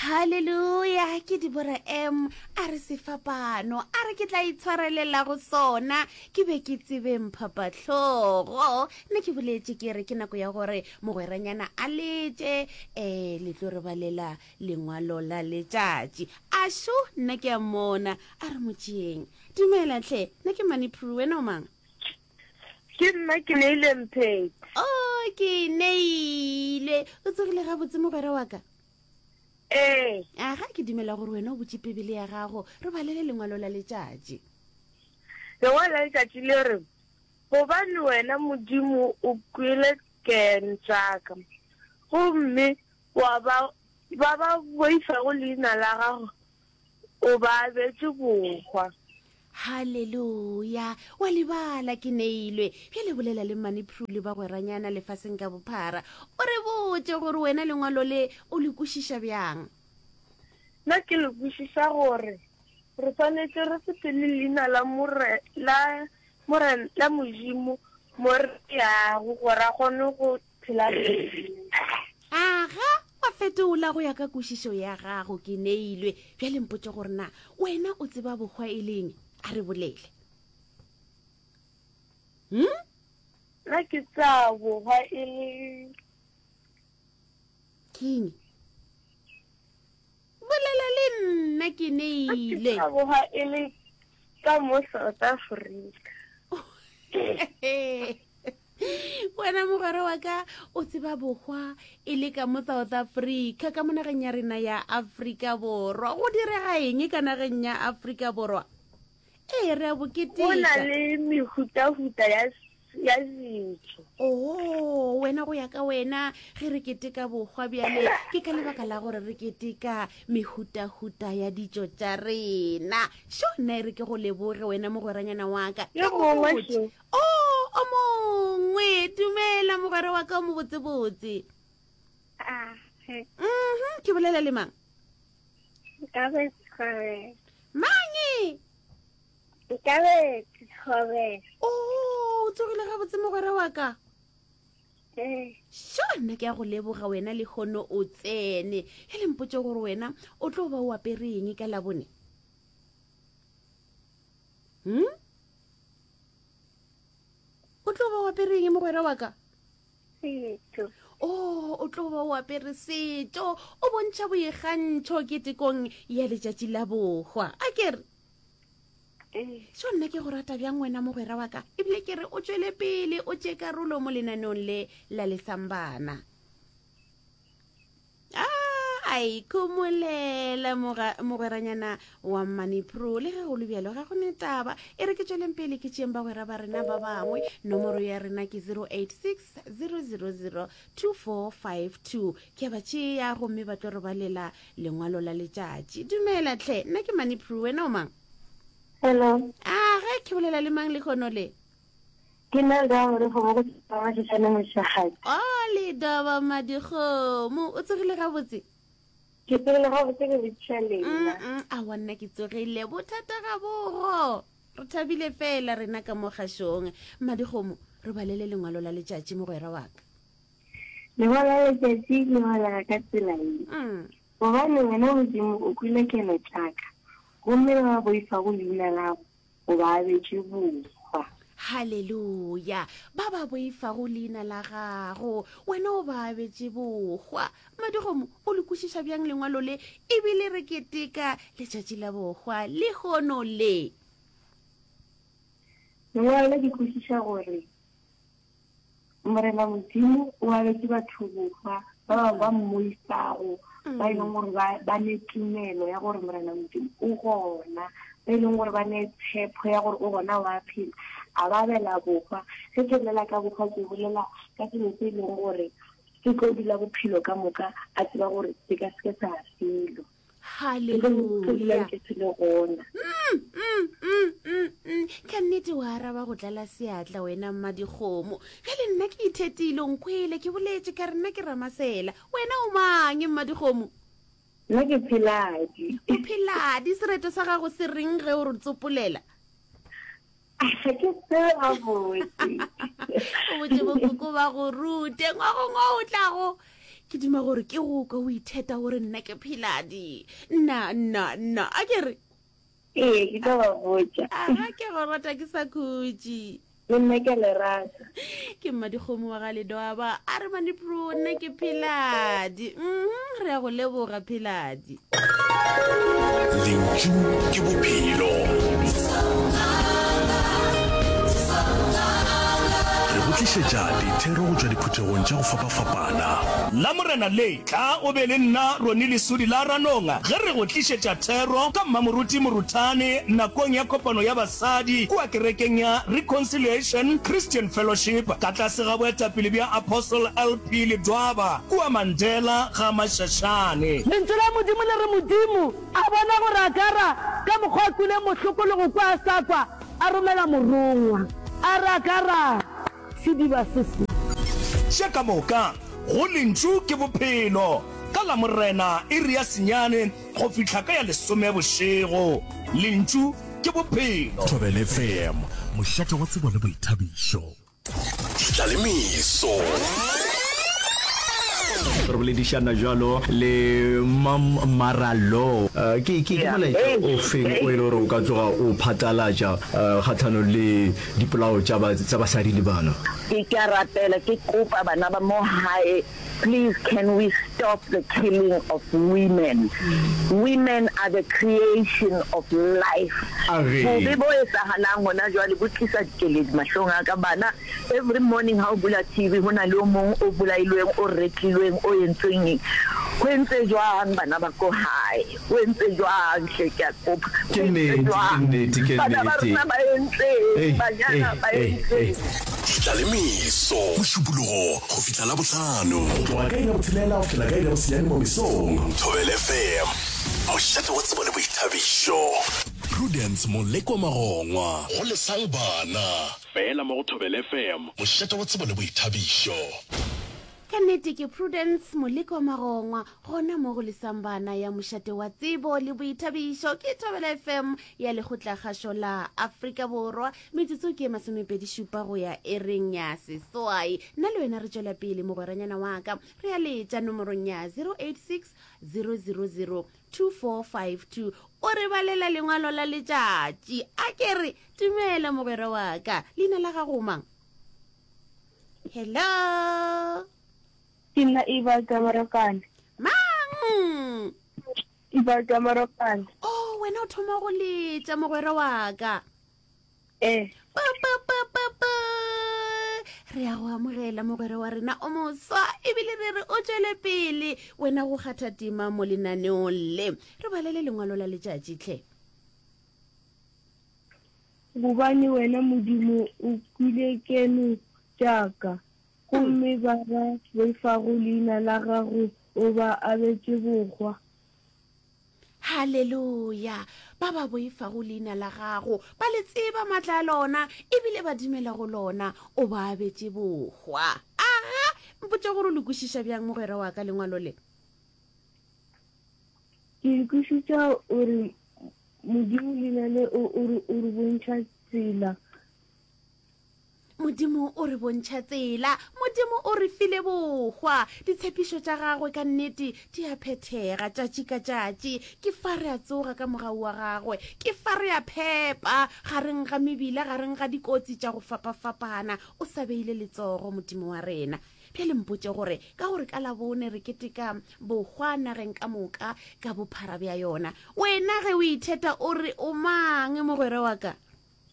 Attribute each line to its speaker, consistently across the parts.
Speaker 1: Hallelujah, ke Dibora M a re sefapano a re ke tla itshwarelela go sona ke be ke tsebe mphapatlhogo nne ke boletse ke re ke nako ya gore mogweranyana a letse le tlo re balela lengwalo la letšatši asho nna ke a mmona a re motšeng dumela hle nna ke Manipru wena o mang
Speaker 2: ke nna ke neile Mphete
Speaker 1: ke neile o tsogile ga botse mogwera wa ka aga ke dumela gore wena o botse pebele ya gago re balele lengwalo la letšatši
Speaker 2: lengwalo la letšatši le re gobane wena modimo o kwele kene tsaka gomme ba boifa go leina la gago o ba betse bokgwa
Speaker 1: Hallelujah wa lebala ke neilwe bjale bolela le Manipru le bagweranyana lefaseng ka bophara o re botse gore wena lengwalo le o le kwešiša bjang
Speaker 2: nna ke le kwešiša gore re tshwanetse re sepele leina la modimo mo re yago gore a kgone go phela
Speaker 1: aga wa fetola go ya ka kwešišo ya gago ke neilwe bjale mpotse gore na wena o tseba bokgwa e leng a re bolele
Speaker 2: nna ke tsa bokgwa e le
Speaker 1: keng bolela le nna ke neile
Speaker 2: tsa bokgwa e le ka mo South Africa
Speaker 1: wena mogwera wa ka o tseba bokgwa e le ka mo South Africa ka mo nageng ya rena ya Afrika Borwa go direga eng ka nageng ya Afrika Borwa re a boketeka
Speaker 2: go na le mehutahuta ya setso
Speaker 1: wena go ya ka wena ge re keteka bokgwa bjale ke ka lebaka la gore re keteka mehutahuta ya dijo tša rena sho nna re ke go leboge wena mogweranyana wa ka o mongwe dumela mogwera wa ka o mo botsebotse ke bolela le mang mange o tsogile ga botse mogwera wa ka sho nna ke ya go leboga wena le kgono o tsene e le mpotse gore wena o tlo ba o apereng ka labone o tlo ba o apereng mogwera wa ka o tlo ba o apere setso o bontšha boikgantšho ketekong ya letšatši la bokgwa a kere so nna ke go rata bjang wena mogwera wa ka ebile ke re o tšwele pele o tše karolo mo lenaneong le la lesambana a ikhomolela mogweranyana wa Manipru le ge go le bjalo ga go netaba e re ke tšweleng pele ke tšeeng bagwera ba rena ba bangwe nomoro ya rena ke 086 000 2452 ke ba tšea gomme ba tlo re balela lengwalo la letšatši dumela tle nna ke Manipru wena o mang
Speaker 2: hello
Speaker 1: ge ke bolela le mang le kgono le
Speaker 2: ke nna ga gore go go tsama se tsena mo shagadi
Speaker 1: le daba madikgomo o tsogile ga botse
Speaker 2: ke tsogile ga botse ke bitshalela
Speaker 1: a wa nna ke tsogile bothata ga bogo re thabile fela rena ka mo kgašong madikgomo re balele lengwalo la letšatši mogwera wa ka
Speaker 2: lengwalo la letšatši le ngwala ka tsela e gobane wena modimo o kwile kelo tsaka gomme ba boifa go leina lago o ba betse bokgwa
Speaker 1: Hallelujah ba boifa go leina la gago wena o ba betse bokgwa madikgomo o le kwešiša bjang lengwalo le ebile re keteka letšatši la bokgwa le kgono le
Speaker 2: lengwalo le di kwešiša gore morena modimo o ba betse batho bokgwa ba ba mmoifago ba e leng gore ba ne tumelo ya gore morena modimo o gona ba e leng gore ba ne tshepo ya gore o gona wa phela a ba bela bokgwa ge ke bolela ka bokgwa ke bolela ka selo se e leng gore ke tlo dula bophelo ka moka a tseba gore se ka seke sa felo
Speaker 1: Hallelujah
Speaker 2: ke tsile gona
Speaker 1: ka nnete wa araba go tlala seatla wena mmadikgomo ge le nna ke ithetile nkhwele ke boletse ka re nna ke Ramasela wena o mang mmadikgomo
Speaker 2: nna ke Pheladi
Speaker 1: o Pheladi sereto sa gago se reng ge o re tsopolela
Speaker 2: ke se a botse
Speaker 1: o botse bokoko ba go rute ngwa o tlago ke dima gore ke go ka o itheta gore nna ke Pheladi nna a ke re
Speaker 2: ke ka ba botsa
Speaker 1: aga ke go rata ke sa khutse
Speaker 2: le nna ke le rata
Speaker 1: ke mmadikgomo wa ga Ledoaba a re Moneypro nna ke Pheladi re ya go leboga Pheladi
Speaker 3: lentšu ke bophelo re go tlišetša dithero go tšwa diphuthegong tša go fapafapana
Speaker 4: la morena le tla o be le nna rone lesudi la ranonga ge re go tlišetša thero ka mmamoruti moruthane nakong ya kopano ya basadi kua kerekeng ya Reconciliation Christian Fellowship ka tlase ga boetapele bja Apostle LP Ledwaba kua Mandela ga Mašašane
Speaker 5: lentswe la modimo le re modimo a bona gore a kara ka mokgwa a kule mohlokologo kwa a sa kwa a romela morongwa a re a kara sediba sese
Speaker 4: še ka moka go lentšu ke bophelo ka la morena e re ya senyane go fihla ka ya lesome bošego lentšu ke bophelo
Speaker 3: Thobele FM mošate wa tsebo le boithabišo tlalemiso
Speaker 6: re boledišana jalo le Maralo ke molaetša o feng o e le gore o ka tsoga o phatalatša kgatlhanong le dipolao tša basadi le bana
Speaker 7: ke ka rapela ke kopa bana ba mo hae please can we stop the killing of women women are the creation of life bobe bo etsagalang gona jwale bo tlisa dikeledi mahlong a ka bana every morning ha o bula TV go na le o mong o bolailweng o retlilweng o entsweng go entse jwang bana ba ko hae go entse jwang ke a kopa
Speaker 6: ke nnete
Speaker 7: bana ba rona ba entse banyana ba entse
Speaker 3: tlalemiso go šupologo go fihla la bohlano tloga ka ina bothelela go fihla ka ina bosinyane mo mesong Thobele FM mošate wa tsebo le boithabišo Prudence Moleko Magongwa go lesang bana fela mo go Thobele FM mošate wa tsebo le boithabišo
Speaker 1: ka nnete ke Prudence Moleko Magongwa gona mo go lesang bana ya mošate wa tsebo le boithabišo ke Thobele FM ya lekgotlakgašo la Afrika Borwa metsotso ke 27 go ya ereng ya seswai nna le wena re tšwela pele mogweranyana wa ka re ya letša nomorong ya 086 000 2452 o re balela lengwalo la letšatši a ke re dumela mogwera wa ka leina la gago mang hello
Speaker 2: Tina Iba Gamarokane.
Speaker 1: mang
Speaker 2: Iba Gamarokane.
Speaker 1: oh wena o thoma go letša mogwera wa ka pa re ya go amogela mogwera wa rena o moswa ebile re re o tšwele pele wena go kgatha tima mo lenaneong le re balele lengwalo la letšatši tlhe
Speaker 2: Gobane wena modimo o kile keno jaaka. Gomme ba ba boifago leina la gago o ba abetse bogwa.
Speaker 1: halleluja ba ba boifa go leina la gago ba le tseba matla a lona ebile ba dumela go lona o ba abetse bogwa aga mpotša gore o le kwešiša bjang mogwera wa ka lengwalo le
Speaker 2: Ke ikušitša ore modimo leina le o re bontšha tsela.
Speaker 1: modimo o re bontšha tsela modimo o re file bogwa ditshepišo tša gagwe ka nnete di a phethega tšatši ka tšatši ke fa re a tsoga ka mogau wa gagwe ke fa re a phepa gareng ga mebila gareng ga dikotsi tša go fapafapana o sa beile letsogo modimo wa rena pele mpotše gore ka gore ka labone re keteka bogwa nageng ka moka ka bophara bja yona wena ge o itheta o re o mang mogwera wa ka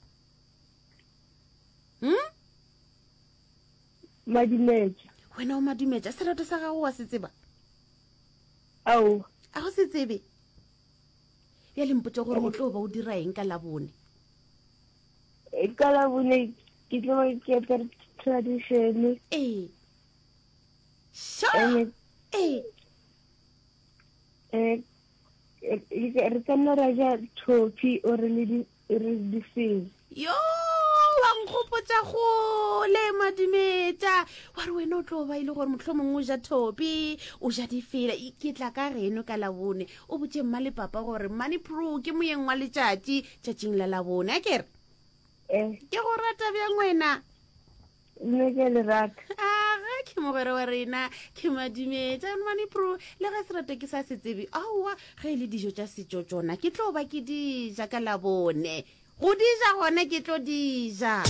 Speaker 2: Madimetša.
Speaker 1: wena o madumetša serato sa gago wa se tseba
Speaker 2: Ao.
Speaker 1: a go se tsebe bja lempotse gore o tlo ba o dira eng ka labone
Speaker 2: Ka labone ke tlo ke apere tradition.
Speaker 1: sure
Speaker 2: Re ka nna ra ja thopi o re di feng.
Speaker 1: yo wa nkgopotša gole madumetša wa re wena o tlo ba ile gore mohlho mongwe o ja thopi o ja difela ke tla ka geno ka labone o botše mma le papa gore Moneypro ke moyeng wa letšatši tšatšing la labone a kere ke go rata bjang wena
Speaker 2: Nne ke le rata.
Speaker 1: aga ke mogwera wa rena ke madimetša mane pro le ga se rate ke sa se tsebe aowa ge e le dijo tša setšo tsona ke tlo ba ke dija ka labone go dija gone ke tlo dija